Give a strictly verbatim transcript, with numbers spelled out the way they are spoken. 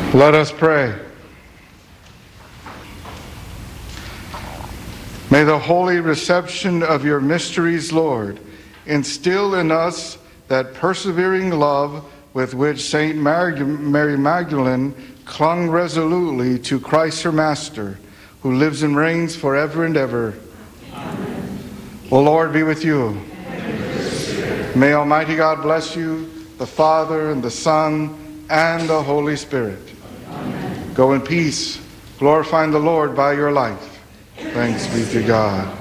Let us pray. May the holy reception of your mysteries, Lord, instill in us that persevering love with which Saint Mary Magdalene clung resolutely to Christ her Master, who lives and reigns forever and ever. Amen. The Lord be with you. With May Almighty God bless you, the Father and the Son and the Holy Spirit. Amen. Go in peace, glorifying the Lord by your life. Thanks be to God.